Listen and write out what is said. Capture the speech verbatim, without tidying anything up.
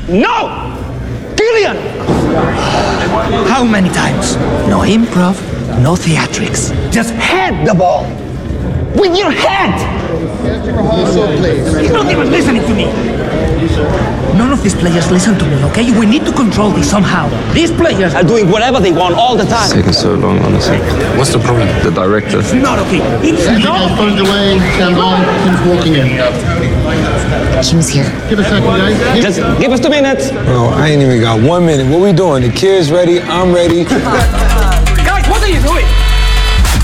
No! Killian! How many times? No improv, no theatrics. Just head the ball! With your head! You're not even listening to me! None of these players listen to me, okay? We need to control this somehow. These players Are doing whatever they want all the time. It's taking so long, honestly. What's the problem? The director. It's not okay. It's not okay. Phones away, stand on, Kim's walking in. Kim's here. Give a second, guys. Just give us two minutes. Bro, I ain't even got one minute. What we doing? The kids ready? I'm ready.